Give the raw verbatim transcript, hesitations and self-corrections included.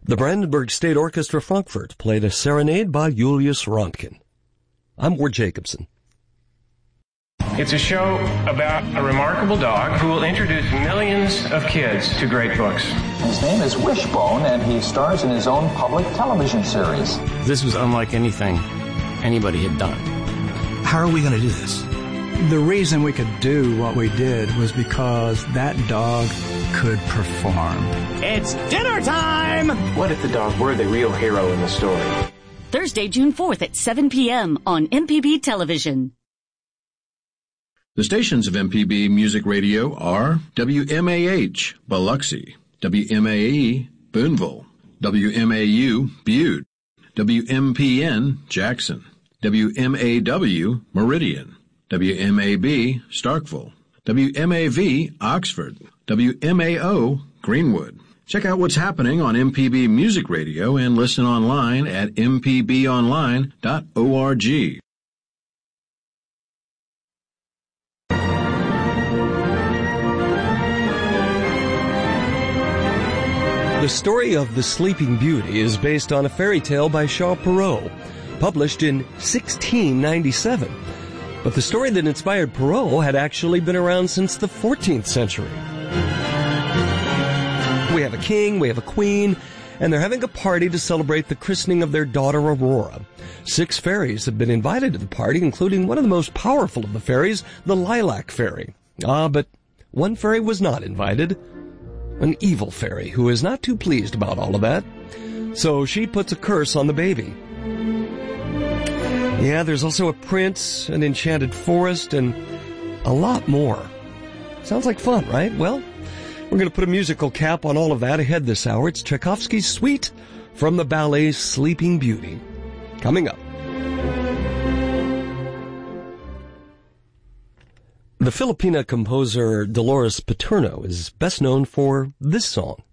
The Brandenburg State Orchestra Frankfurt played a serenade by Julius Röntgen. I'm Ward Jacobson. It's a show about a remarkable dog who will introduce millions of kids to great books. His name is Wishbone, and he stars in his own public television series. This was unlike anything anybody had done. How are we going to do this? The reason we could do what we did was because that dog could perform. It's dinner time! What if the dog were the real hero in the story? Thursday, June fourth at seven p.m. on M P B Television. The stations of M P B Music Radio are W M A H, Biloxi, W M A E, Boonville, W M A U, Butte, W M P N, Jackson, W M A W, Meridian, W M A B, Starkville, W M A V, Oxford, W M A O, Greenwood. Check out what's happening on M P B Music Radio and listen online at m p b online dot org. The story of The Sleeping Beauty is based on a fairy tale by Charles Perrault, published in sixteen ninety-seven. But the story that inspired Perrault had actually been around since the fourteenth century. We have a king, we have a queen, and they're having a party to celebrate the christening of their daughter Aurora. Six fairies have been invited to the party, including one of the most powerful of the fairies, the Lilac Fairy. Ah, but one fairy was not invited. An evil fairy who is not too pleased about all of that. So she puts a curse on the baby. Yeah, there's also a prince, an enchanted forest, and a lot more. Sounds like fun, right? Well, we're going to put a musical cap on all of that ahead this hour. It's Tchaikovsky's Suite from the ballet Sleeping Beauty. Coming up. The Filipina composer Dolores Paterno is best known for this song.